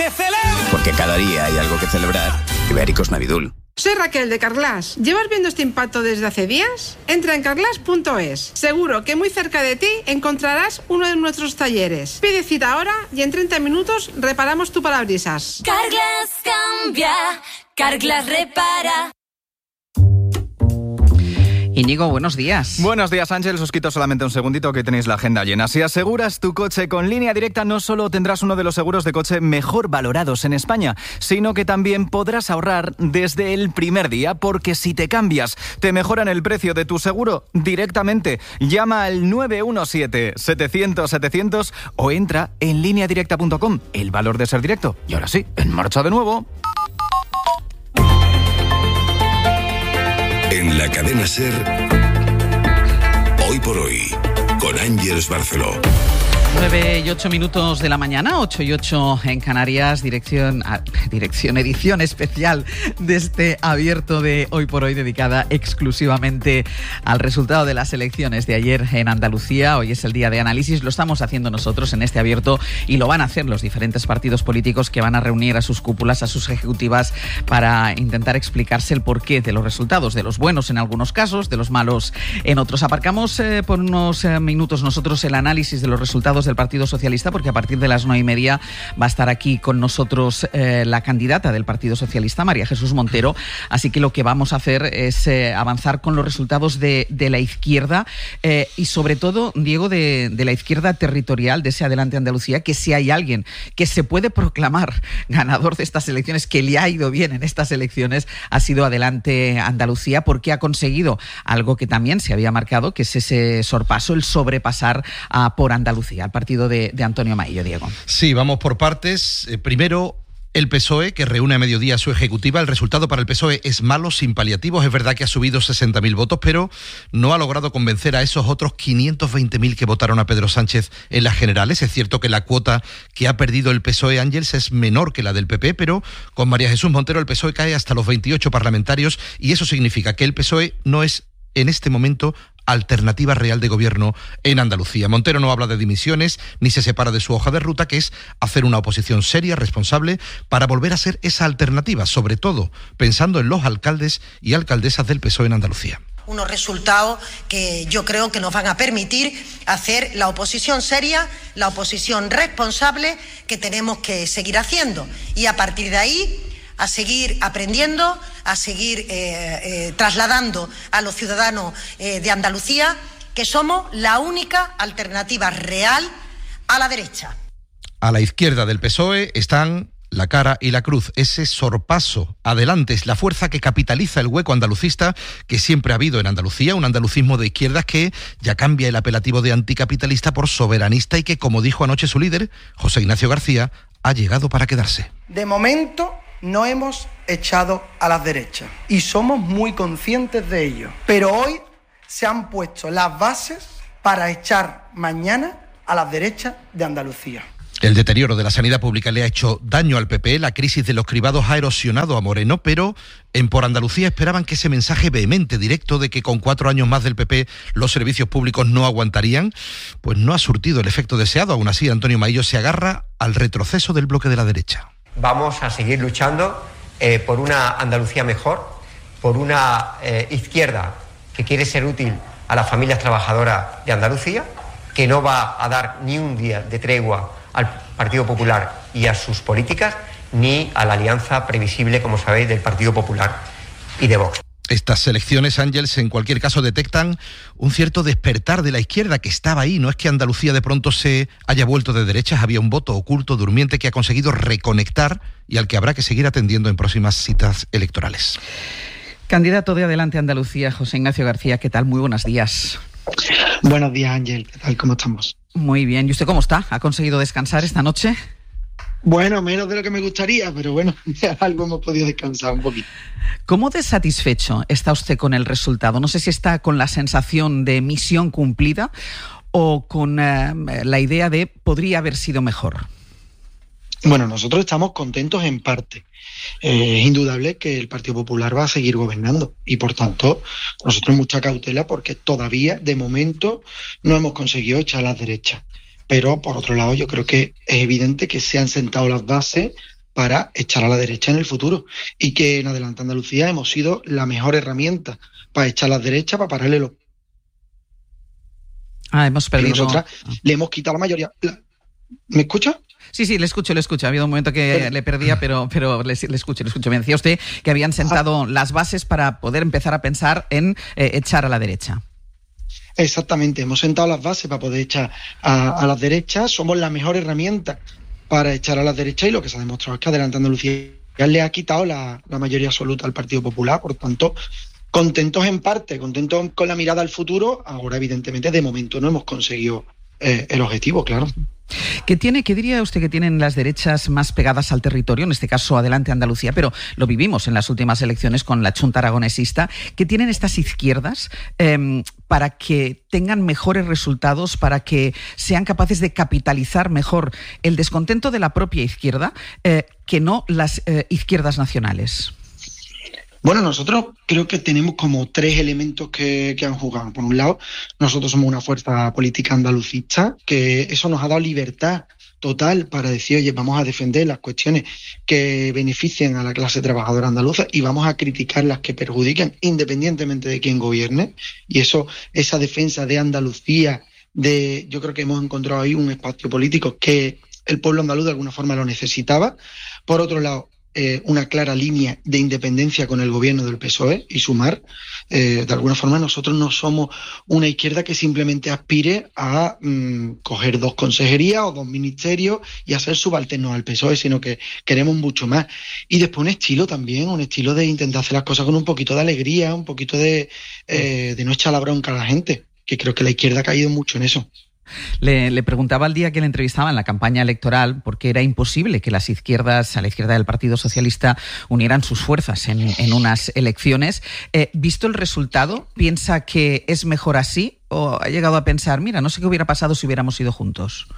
¡Que celebre! Porque cada día hay algo que celebrar. Ibéricos Navidul. Soy Raquel de Carglass. ¿Llevas viendo este impacto desde hace días? Entra en carglass.es. Seguro que muy cerca de ti encontrarás uno de nuestros talleres. Pide cita ahora y en 30 minutos reparamos tu parabrisas. Carglass cambia, Carglass repara. Íñigo, buenos días. Buenos días, Ángel. Os quito solamente un segundito que tenéis la agenda llena. Si aseguras tu coche con Línea Directa, no solo tendrás uno de los seguros de coche mejor valorados en España, sino que también podrás ahorrar desde el primer día, porque si te cambias, te mejoran el precio de tu seguro directamente. Llama al 917-700-700 o entra en lineadirecta.com. El valor de ser directo. Y ahora sí, en marcha de nuevo. En la cadena SER, Hoy por Hoy, con Ángeles Barceló. 9 y 8 minutos de la mañana, 8 y 8 en Canarias, edición especial de este abierto de Hoy por Hoy, dedicada exclusivamente al resultado de las elecciones de ayer en Andalucía. Hoy es el día de análisis, lo estamos haciendo nosotros en este abierto y lo van a hacer los diferentes partidos políticos que van a reunir a sus cúpulas, a sus ejecutivas, para intentar explicarse el porqué de los resultados, de los buenos en algunos casos, de los malos en otros. Aparcamos por unos minutos nosotros el análisis de los resultados del Partido Socialista, porque a partir de las 9:30 va a estar aquí con nosotros la candidata del Partido Socialista, María Jesús Montero. Así que lo que vamos a hacer es avanzar con los resultados de la izquierda y sobre todo, Diego, de la izquierda territorial, de ese Adelante Andalucía, que si hay alguien que se puede proclamar ganador de estas elecciones, que le ha ido bien en estas elecciones, ha sido Adelante Andalucía, porque ha conseguido algo que también se había marcado, que es ese sorpaso, el sobrepasar por Andalucía, al partido de Antonio Maillo, Diego. Sí, vamos por partes. Primero, el PSOE, que reúne a mediodía a su ejecutiva. El resultado para el PSOE es malo, sin paliativos. Es verdad que ha subido 60.000 votos, pero no ha logrado convencer a esos otros 520.000 que votaron a Pedro Sánchez en las generales. Es cierto que la cuota que ha perdido el PSOE, Ángels, es menor que la del PP, pero con María Jesús Montero el PSOE cae hasta los 28 parlamentarios y eso significa que el PSOE no es en este momento alternativa real de gobierno en Andalucía. Montero no habla de dimisiones ni se separa de su hoja de ruta, que es hacer una oposición seria, responsable, para volver a ser esa alternativa, sobre todo pensando en los alcaldes y alcaldesas del PSOE en Andalucía. Unos resultados que yo creo que nos van a permitir hacer la oposición seria, la oposición responsable que tenemos que seguir haciendo. Y a partir de ahí, a seguir aprendiendo, a seguir trasladando a los ciudadanos de Andalucía que somos la única alternativa real a la derecha. A la izquierda del PSOE están la cara y la cruz. Ese sorpaso adelante es la fuerza que capitaliza el hueco andalucista que siempre ha habido en Andalucía, un andalucismo de izquierdas que ya cambia el apelativo de anticapitalista por soberanista y que, como dijo anoche su líder, José Ignacio García, ha llegado para quedarse. De momento no hemos echado a las derechas y somos muy conscientes de ello, pero hoy se han puesto las bases para echar mañana a las derechas de Andalucía. El deterioro de la sanidad pública le ha hecho daño al PP, la crisis de los cribados ha erosionado a Moreno, pero en Por Andalucía esperaban que ese mensaje vehemente, directo, de que con 4 años más del PP los servicios públicos no aguantarían, pues no ha surtido el efecto deseado. Aún así, Antonio Maillo se agarra al retroceso del bloque de la derecha. Vamos a seguir luchando por una Andalucía mejor, por una izquierda que quiere ser útil a las familias trabajadoras de Andalucía, que no va a dar ni un día de tregua al Partido Popular y a sus políticas, ni a la alianza previsible, como sabéis, del Partido Popular y de Vox. Estas elecciones, Ángels, en cualquier caso detectan un cierto despertar de la izquierda que estaba ahí. No es que Andalucía de pronto se haya vuelto de derechas, había un voto oculto, durmiente, que ha conseguido reconectar y al que habrá que seguir atendiendo en próximas citas electorales. Candidato de Adelante Andalucía, José Ignacio García, ¿qué tal? Muy buenos días. Buenos días, Ángel. ¿Qué tal? ¿Cómo estamos? Muy bien. ¿Y usted cómo está? ¿Ha conseguido descansar esta noche? Bueno, menos de lo que me gustaría, pero bueno, algo hemos podido descansar un poquito. ¿Cómo de satisfecho está usted con el resultado? No sé si está con la sensación de misión cumplida o con la idea de podría haber sido mejor. Bueno, nosotros estamos contentos en parte. Es indudable que el Partido Popular va a seguir gobernando y, por tanto, nosotros mucha cautela porque todavía, de momento, no hemos conseguido echar a las derechas. Pero, por otro lado, yo creo que es evidente que se han sentado las bases para echar a la derecha en el futuro, y que en Adelante Andalucía hemos sido la mejor herramienta para echar a la derecha, para pararle los... Hemos perdido... Nosotras le hemos quitado la mayoría... ¿Me escucha? Sí, le escucho. Ha habido un momento que le perdía, pero le escucho. Me decía usted que habían sentado las bases para poder empezar a pensar en echar a la derecha. Exactamente, hemos sentado las bases para poder echar a las derechas. Somos la mejor herramienta para echar a las derechas, y lo que se ha demostrado es que Adelante Andalucía le ha quitado la mayoría absoluta al Partido Popular. Por tanto, contentos en parte, contentos con la mirada al futuro. Ahora, evidentemente, de momento no hemos conseguido el objetivo, claro. ¿Qué diría usted que tienen las derechas más pegadas al territorio, en este caso Adelante Andalucía, pero lo vivimos en las últimas elecciones con la Chunta Aragonesista? ¿Qué tienen estas izquierdas para que tengan mejores resultados, para que sean capaces de capitalizar mejor el descontento de la propia izquierda que no las izquierdas nacionales? Bueno, nosotros creo que tenemos como 3 elementos que han jugado. Por un lado, nosotros somos una fuerza política andalucista, que eso nos ha dado libertad total para decir, oye, vamos a defender las cuestiones que beneficien a la clase trabajadora andaluza y vamos a criticar las que perjudiquen, independientemente de quién gobierne. Y esa defensa de Andalucía, yo creo que hemos encontrado ahí un espacio político que el pueblo andaluz de alguna forma lo necesitaba. Por otro lado, una clara línea de independencia con el gobierno del PSOE y Sumar. De alguna forma nosotros no somos una izquierda que simplemente aspire a coger 2 consejerías o 2 ministerios y a ser subalternos al PSOE, sino que queremos mucho más. Y después un estilo de intentar hacer las cosas con un poquito de alegría, un poquito de no echar la bronca a la gente, que creo que la izquierda ha caído mucho en eso. Le preguntaba al día que le entrevistaba en la campaña electoral por qué era imposible que las izquierdas, a la izquierda del Partido Socialista, unieran sus fuerzas en unas elecciones. Visto el resultado, ¿piensa que es mejor así o ha llegado a pensar, mira, no sé qué hubiera pasado si hubiéramos ido juntos?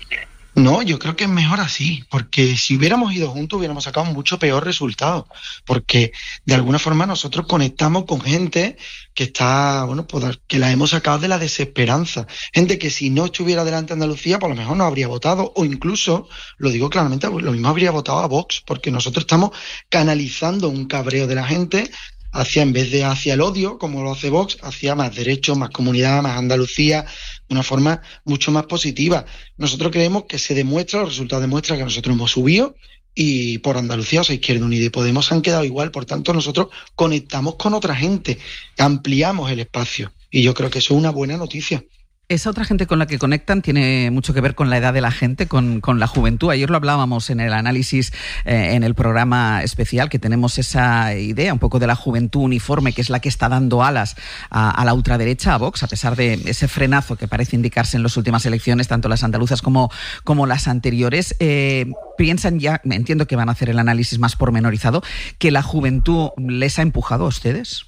No, yo creo que es mejor así, porque si hubiéramos ido juntos hubiéramos sacado un mucho peor resultado, porque de alguna forma nosotros conectamos con gente que está, que la hemos sacado de la desesperanza, gente que si no estuviera Adelante Andalucía, por lo mejor no habría votado, o incluso, lo digo claramente, lo mismo habría votado a Vox, porque nosotros estamos canalizando un cabreo de la gente en vez de hacia el odio, como lo hace Vox, hacia más derechos, más comunidad, más Andalucía, de una forma mucho más positiva. Nosotros creemos que los resultados demuestran que nosotros hemos subido y por Andalucía, o sea, Izquierda Unida y Podemos han quedado igual. Por tanto, nosotros conectamos con otra gente, ampliamos el espacio y yo creo que eso es una buena noticia. Esa otra gente con la que conectan tiene mucho que ver con la edad de la gente, con la juventud. Ayer lo hablábamos en el análisis, en el programa especial, que tenemos esa idea un poco de la juventud uniforme, que es la que está dando alas a la ultraderecha, a Vox, a pesar de ese frenazo que parece indicarse en las últimas elecciones, tanto las andaluzas como las anteriores. ¿Piensan ya, entiendo que van a hacer el análisis más pormenorizado, que la juventud les ha empujado a ustedes?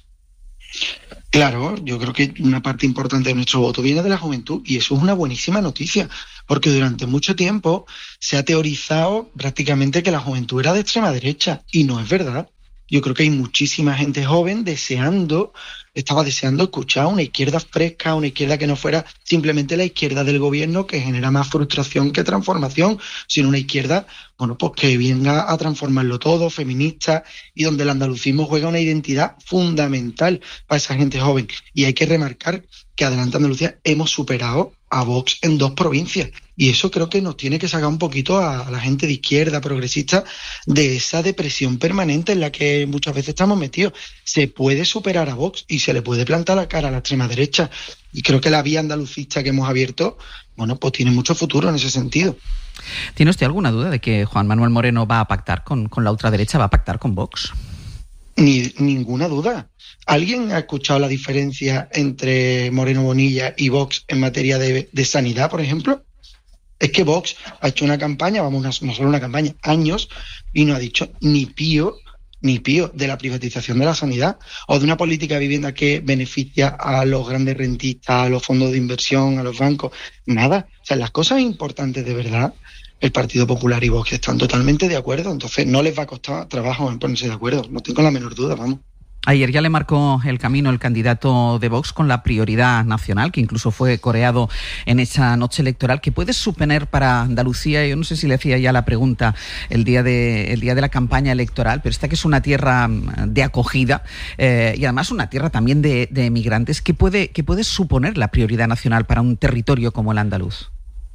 Claro, yo creo que una parte importante de nuestro voto viene de la juventud y eso es una buenísima noticia, porque durante mucho tiempo se ha teorizado prácticamente que la juventud era de extrema derecha y no es verdad. Yo creo que hay muchísima gente joven estaba deseando escuchar una izquierda fresca, una izquierda que no fuera simplemente la izquierda del gobierno que genera más frustración que transformación, sino una izquierda, pues que venga a transformarlo todo, feminista, y donde el andalucismo juega una identidad fundamental para esa gente joven. Y hay que remarcar que Adelante Andalucía hemos superado a Vox en 2 provincias. Y eso creo que nos tiene que sacar un poquito a la gente de izquierda, progresista, de esa depresión permanente en la que muchas veces estamos metidos. Se puede superar a Vox y se le puede plantar la cara a la extrema derecha. Y creo que la vía andalucista que hemos abierto, pues tiene mucho futuro en ese sentido. ¿Tiene usted alguna duda de que Juan Manuel Moreno va a pactar con la ultraderecha, va a pactar con Vox? Ninguna duda. ¿Alguien ha escuchado la diferencia entre Moreno Bonilla y Vox en materia de sanidad, por ejemplo? Es que Vox ha hecho una campaña, no solo una campaña, años, y no ha dicho ni pío de la privatización de la sanidad o de una política de vivienda que beneficia a los grandes rentistas, a los fondos de inversión, a los bancos. Nada. O sea, las cosas importantes de verdad, el Partido Popular y Vox están totalmente de acuerdo, entonces no les va a costar trabajo en ponerse de acuerdo, no tengo la menor duda, vamos. Ayer ya le marcó el camino el candidato de Vox con la prioridad nacional, que incluso fue coreado en esa noche electoral. ¿Qué puede suponer para Andalucía? Yo no sé si le hacía ya la pregunta el día de la campaña electoral, pero esta que es una tierra de acogida y además una tierra también de emigrantes. ¿Qué puede suponer la prioridad nacional para un territorio como el andaluz?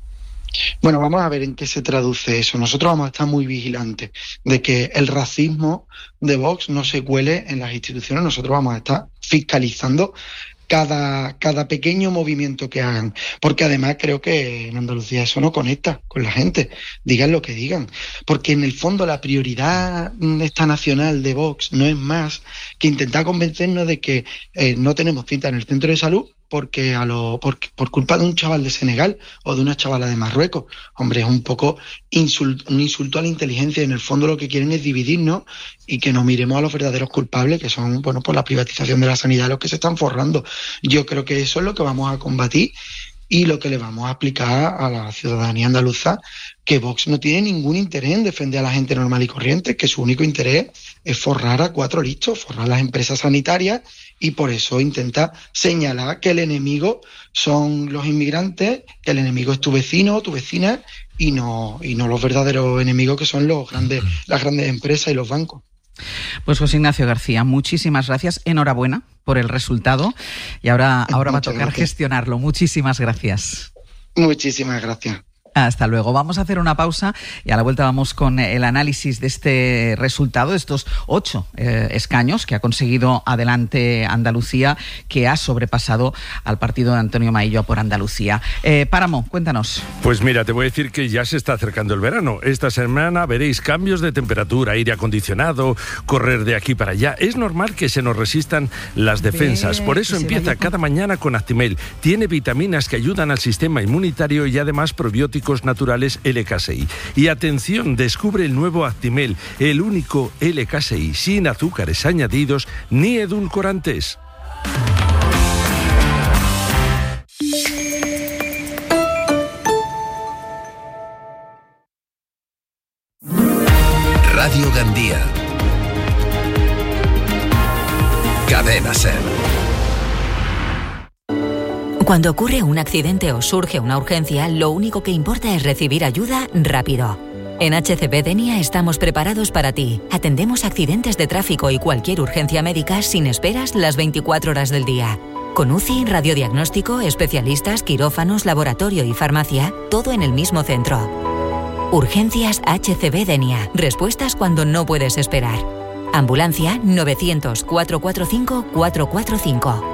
Bueno, vamos a ver en qué se traduce eso. Nosotros vamos a estar muy vigilantes de que el racismo de Vox no se cuele en las instituciones. Nosotros vamos a estar fiscalizando cada pequeño movimiento que hagan, porque además creo que en Andalucía eso no conecta con la gente, digan lo que digan, porque en el fondo la prioridad esta nacional de Vox no es más que intentar convencernos de que no tenemos cita en el centro de salud porque por culpa de un chaval de Senegal o de una chavala de Marruecos. Hombre, es un poco un insulto a la inteligencia, y en el fondo lo que quieren es dividirnos y que nos miremos a los verdaderos culpables, que son, bueno, por la privatización de la sanidad, los que se están forrando. Yo creo que eso es lo que vamos a combatir y lo que le vamos a explicar a la ciudadanía andaluza, que Vox no tiene ningún interés en defender a la gente normal y corriente, que su único interés es forrar a cuatro listos, forrar las empresas sanitarias, y por eso intenta señalar que el enemigo son los inmigrantes, que el enemigo es tu vecino o tu vecina, y no los verdaderos enemigos, que son las grandes empresas y los bancos. Pues José Ignacio García, muchísimas gracias, enhorabuena por el resultado, y ahora va a tocar gestionarlo. Muchísimas gracias. Muchísimas gracias. Hasta luego. Vamos a hacer una pausa y a la vuelta vamos con el análisis de este resultado, de estos 8 escaños que ha conseguido Adelante Andalucía, que ha sobrepasado al partido de Antonio Maillo por Andalucía. Páramo, cuéntanos. Pues mira, te voy a decir que ya se está acercando el verano. Esta semana veréis cambios de temperatura, aire acondicionado, correr de aquí para allá. Es normal que se nos resistan las defensas. Por eso empieza cada mañana con Actimel. Tiene vitaminas que ayudan al sistema inmunitario y además probióticos naturales LK6. Y atención, descubre el nuevo Actimel, el único LK6 sin azúcares añadidos ni edulcorantes. Radio Gandía. Cadena SER. Cuando ocurre un accidente o surge una urgencia, lo único que importa es recibir ayuda rápido. En HCB Denia estamos preparados para ti. Atendemos accidentes de tráfico y cualquier urgencia médica sin esperas las 24 horas del día. Con UCI, radiodiagnóstico, especialistas, quirófanos, laboratorio y farmacia, todo en el mismo centro. Urgencias HCB Denia. Respuestas cuando no puedes esperar. Ambulancia 900 445 445.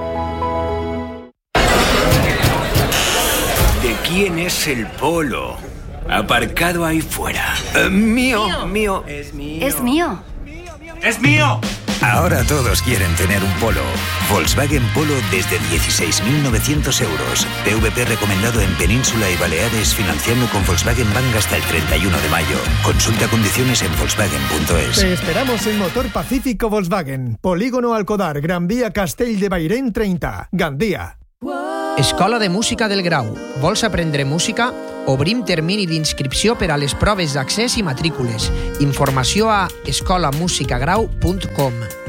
¿De quién es el polo? Aparcado ahí fuera. Mío. Es mío. ¡Es mío! Ahora todos quieren tener un polo. Volkswagen Polo desde 16.900 euros. PVP recomendado en Península y Baleares, financiando con Volkswagen Bank hasta el 31 de mayo. Consulta condiciones en volkswagen.es. Te esperamos en Motor Pacífico Volkswagen. Polígono Alcodar, Gran Vía Castell de Bairén 30, Gandía. Escola de Música del Grau. Vols aprendre música? Obrim termini d'inscripció per a les proves d'accés i matrícules. Informació a escolamusicagrau.com.